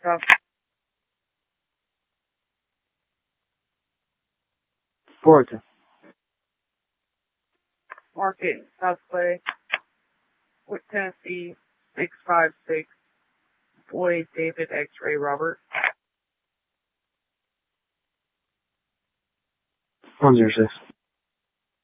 South. Florida. Market, South Clay, Wick, Tennessee, 656, Boyd, David, X-Ray, Robert. 106.